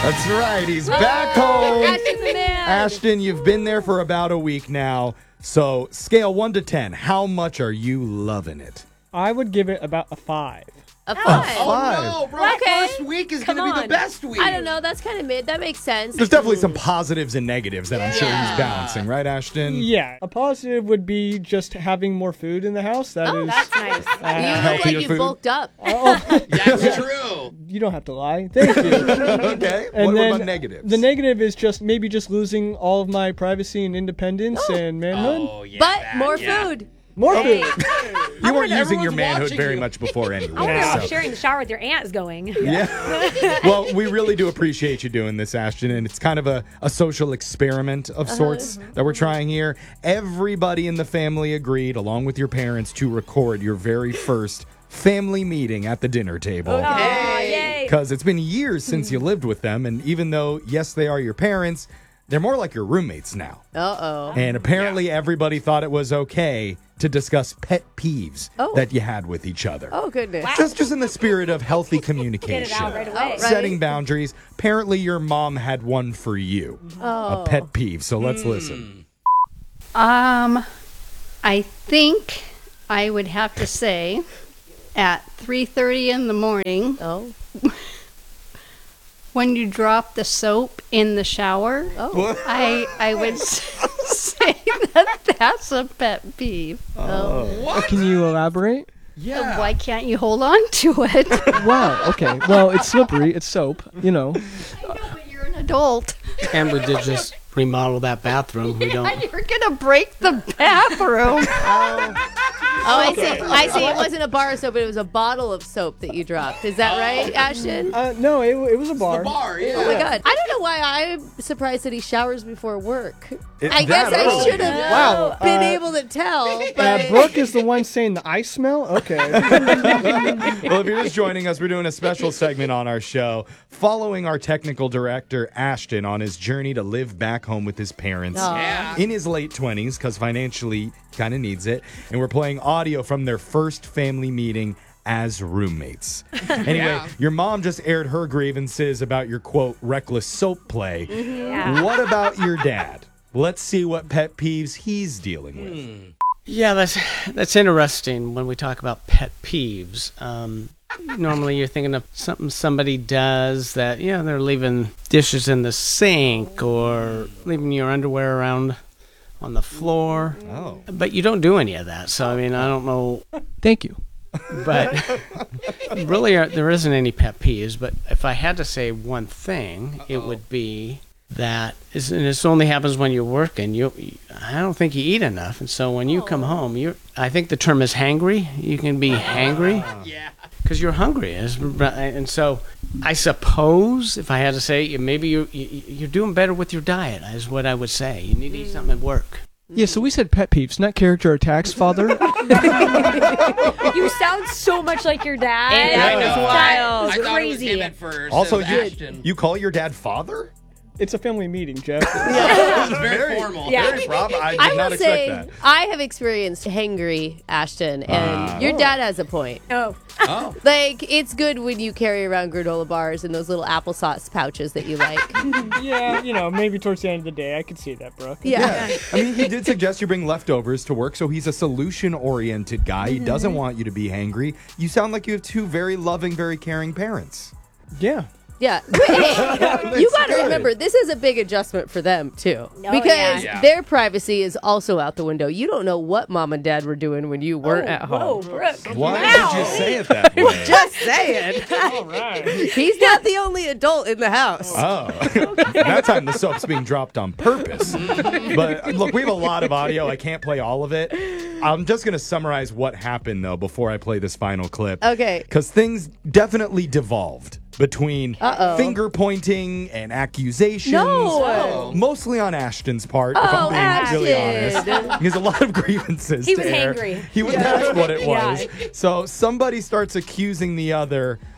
That's right. He's back home. Ashton the man. Ashton, you've been there for about a week now. So, scale 1 to 10, how much are you loving it? I would give it about a 5. A 5. Five. No, bro. Okay. First week is Come going to be on. the best week. I don't know. That's kind of mid. That makes sense. There's definitely some positives and negatives that I'm sure Yeah. he's balancing, right, Ashton? Yeah, a positive would be just having more food in the house. That is, That's nice. You look Healthier like you food. bulked up. That's true. you don't have to lie. Thank you. Okay. And What then about negatives? The negative is just maybe just losing all of my privacy and independence and manhood. Oh, yeah. But that, more yeah. food. More food. You weren't using your everyone's manhood watching very you. much before anyway. I wonder how so- sharing the shower with your aunt is going. Yeah. Well, we really do appreciate you doing this, Ashton, and it's kind of a social experiment of sorts that we're trying here. Everybody in the family agreed, along with your parents, to record your very first family meeting at the dinner table. Aw, yay. Because it's been years since you lived with them, and even though, yes, they are your parents, they're more like your roommates now. Uh-oh. And apparently everybody thought it was okay to discuss pet peeves that you had with each other. Oh, goodness. Just in the spirit of healthy communication. Get it out right away. Right. Setting boundaries. Apparently your mom had one for you. A pet peeve. So let's listen. I think I would have to say at 3:30 in the morning Oh. when you drop the soap in the shower. Oh. I would say that's a pet peeve. Can you elaborate? Yeah. Why can't you hold on to it? Wow. Okay. Well, it's slippery. It's soap. You know. I know, but you're an adult. Amber did just remodel that bathroom. We don't. You're gonna break the bathroom. Oh, I see. I see. It wasn't a bar of soap, but it was a bottle of soap that you dropped. Is that right, Ashton? No, it was a bar. The bar, yeah. Oh my God! I don't know why I'm surprised that he showers before work. It- I guess that I early. should have Wow, been able to tell. But Brooke is the one saying the ice smell. Okay. Well, if you're just joining us, we're doing a special segment on our show following our technical director, Ashton, on his journey to live back home with his parents Yeah. in his late 20s because financially kind of needs it. And we're playing audio from their first family meeting as roommates. Anyway, your mom just aired her grievances about your, quote, reckless soap play. Yeah. What about your dad? Let's see what pet peeves he's dealing with. Yeah, that's interesting when we talk about pet peeves. Normally you're thinking of something somebody does that, they're leaving dishes in the sink or leaving your underwear around on the floor. Oh. But you don't do any of that. So, I don't know. Thank you. But really, there isn't any pet peeves. But if I had to say one thing, it would be that, and this only happens when you're working. I don't think you eat enough, and so when you come home, I think the term is hangry. You can be hangry, Yeah. because you're hungry, and so I suppose if I had to say, maybe you're doing better with your diet, is what I would say. You need to eat something at work. Yeah, so we said pet peeves, not character attacks, Father. You sound so much like your dad. I know. That's wild. I thought Crazy. it was him at first. Also, It was Ashton. you call your dad father? It's a family meeting, Jeff. It was very formal. Yeah. Very prob- I did I not will expect say that. I have experienced hangry, Ashton, and your dad has a point. Oh. Oh. Like, it's good when you carry around granola bars and those little applesauce pouches that you like. Yeah, maybe towards the end of the day, I could see that, Brooke. Yeah. I mean, he did suggest you bring leftovers to work, so he's a solution-oriented guy. He doesn't want you to be hangry. You sound like you have two very loving, very caring parents. Yeah. Yeah. But, hey, you got to good. remember, this is a big adjustment for them, too. Oh, Because yeah. their privacy is also out the window. You don't know what mom and dad were doing when you weren't at Whoa, home. Brooke. Why did you say it that way? Just saying. All right. He's not the only adult in the house. Oh, that time the soap's being dropped on purpose. But look, we have a lot of audio. I can't play all of it. I'm just going to summarize what happened, though, before I play this final clip. Okay. Because things definitely devolved between Uh-oh. finger pointing and accusations. No. Mostly on Ashton's part, if Oh, I'm being really Ashton. honest. He has a lot of grievances He to was air. angry. That's what it was. Yeah. So somebody starts accusing the other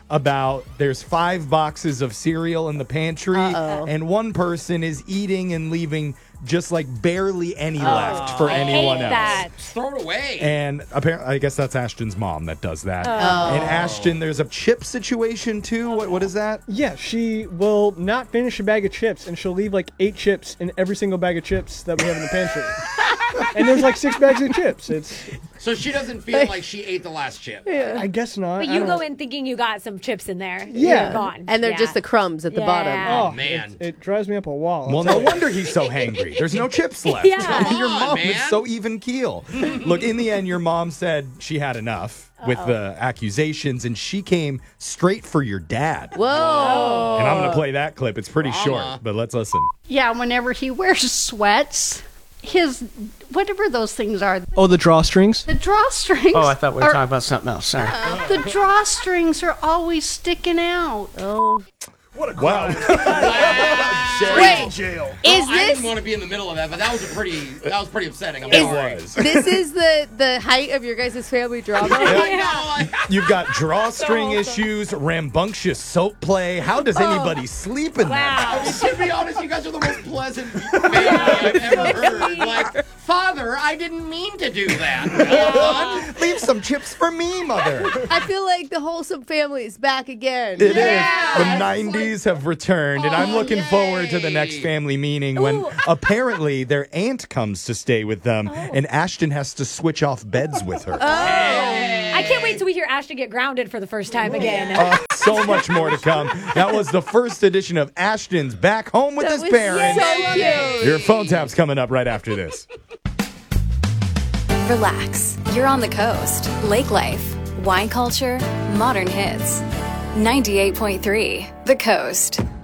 about there's 5 boxes of cereal in the pantry, and one person is eating and leaving just like barely any left for anyone else. That. Throw it away. And apparently, I guess that's Ashton's mom that does that. And Ashton, there's a chip situation too. What is that? Yeah, she will not finish a bag of chips, and she'll leave like 8 chips in every single bag of chips that we have in the pantry. And there's like 6 bags of chips. So she doesn't feel like she ate the last chip. I guess not. But I you don't go know. in thinking you got some chips in there. Yeah. You're gone. And they're Yeah. just the crumbs at the bottom. Yeah. Oh man. it drives me up a wall. Well, no wonder he's so hangry. There's no chips left. Yeah. Come on, your Come on, mom is man. so even keel. Look, in the end, your mom said she had enough with the accusations, and she came straight for your dad. Whoa. And I'm going to play that clip. It's pretty short, but let's listen. Yeah, whenever he wears sweats, his whatever those things are, Oh, the drawstrings? the drawstrings. Oh, I thought we were are- talking about something else. Sorry. The drawstrings are always sticking out. Oh. Wow. Wait, is I this didn't want to be in the middle of that, but that was pretty upsetting. I'm It sorry. was. this is the height of your guys' family drama? I know. You've got drawstring issues, rambunctious soap play. How does anybody sleep in that? I mean, to be honest, you guys are the most pleasant family I've ever heard. Like, Father, I didn't mean to do that. Leave some chips for me, mother. I feel like the wholesome family is back again. It is. Yeah, The it's 90s have returned, and I'm looking forward to the next family meeting when apparently their aunt comes to stay with them, and Ashton has to switch off beds with her. I can't wait till we hear Ashton get grounded for the first time again. So much more to come. That was the first edition of Ashton's Back Home with That His was Parents. so cute. Your phone tap's coming up right after this. Relax. You're on the coast. Lake life, wine culture, modern hits. 98.3 The Coast.